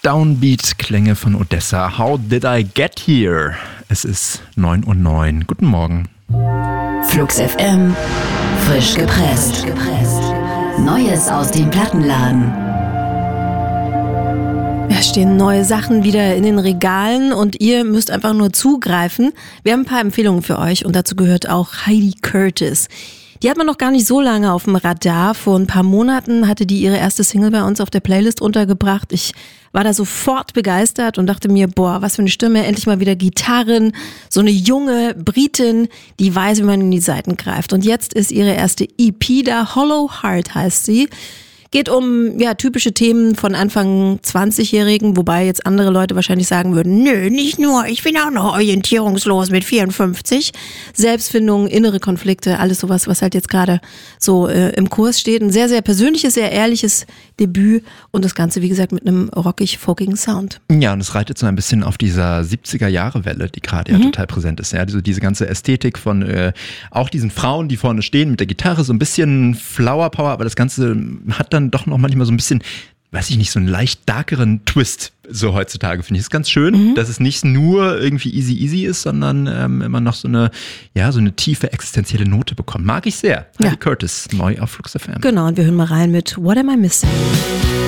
Downbeat-Klänge von Odessa. How did I get here? Es ist 9:09 Uhr. Guten Morgen. Flux FM, frisch gepresst. Neues aus dem Plattenladen. Da stehen neue Sachen wieder in den Regalen und ihr müsst einfach nur zugreifen. Wir haben ein paar Empfehlungen für euch und dazu gehört auch Heidi Curtis. Die hat man noch gar nicht so lange auf dem Radar. Vor ein paar Monaten hatte die ihre erste Single bei uns auf der Playlist untergebracht. Ich war da sofort begeistert und dachte mir, boah, was für eine Stimme, endlich mal wieder Gitarren. So eine junge Britin, die weiß, wie man in die Saiten greift. Und jetzt ist ihre erste EP da, Hollow Heart heißt sie. Geht um typische Themen von Anfang 20-Jährigen, wobei jetzt andere Leute wahrscheinlich sagen würden, nö, nicht nur, ich bin auch noch orientierungslos mit 54. Selbstfindung, innere Konflikte, alles sowas, was halt jetzt gerade so im Kurs steht. Ein sehr, sehr persönliches, sehr ehrliches Debüt und das Ganze, wie gesagt, mit einem rockig-folkigen Sound. Ja, und es reitet so ein bisschen auf dieser 70er-Jahre-Welle, die gerade ja total präsent ist. Ja, also diese ganze Ästhetik von auch diesen Frauen, die vorne stehen mit der Gitarre, so ein bisschen Flower Power, aber das Ganze hat dann doch noch manchmal so ein bisschen, weiß ich nicht, so einen leicht darkeren Twist so heutzutage, finde ich. Das ist ganz schön, dass es nicht nur irgendwie easy ist, sondern immer noch so eine tiefe existenzielle Note bekommt. Mag ich sehr. Heidi Curtis, neu auf Flux FM. Genau, und wir hören mal rein mit What Am I Missing?